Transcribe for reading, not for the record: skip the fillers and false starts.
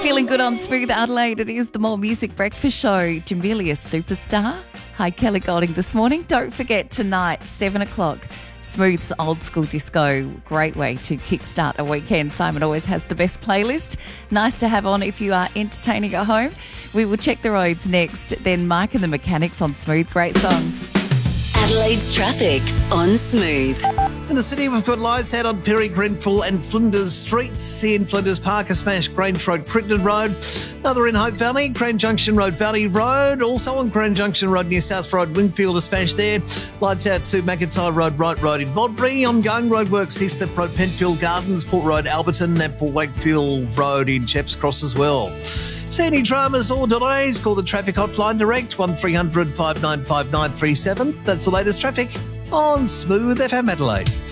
Feeling good on Smooth Adelaide. It is the More Music Breakfast Show. Jamelia Superstar. Hi, Kelly Golding this morning. Don't forget tonight, 7 o'clock, Smooth's Old School Disco. Great way to kickstart a weekend. Simon always has the best playlist. Nice to have on if you are entertaining at home. We will check the roads next. Then Mike and the Mechanics on Smooth. Great song. Adelaide's traffic on Smooth. In the city, we've got lights out on Perry, Grenfell and Flinders Streets. In Flinders Park, a smashed Grange Road, Crittenden Road. Another in Hope Valley, Grand Junction Road, Valley Road. Also on Grand Junction Road, near South Road, Wingfield, a smash there. Lights out to McIntyre Road, Wright Road in Bodbury. Ongoing roadworks, Heathcliff Road, Penfield Gardens, Port Road, Alberton, and Port Wakefield Road in Chaps Cross as well. See any dramas or delays? Call the traffic hotline direct, 1300 595 937. That's the latest traffic on Smooth FM Adelaide.